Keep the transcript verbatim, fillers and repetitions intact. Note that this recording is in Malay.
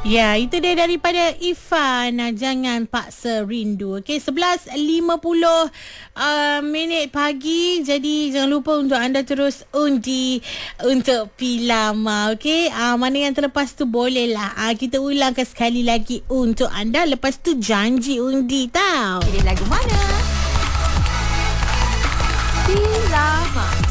Ya, itu dia daripada Ifan. Nah, jangan paksa rindu. Okey, sebelas lima puluh uh, minit pagi. Jadi jangan lupa untuk anda terus undi untuk Pilama. Okey, uh, mana yang terlepas tu bolehlah. Uh, kita ulangkan sekali lagi untuk anda. Lepas tu janji undi tau. Pilih lagu mana? Pilama.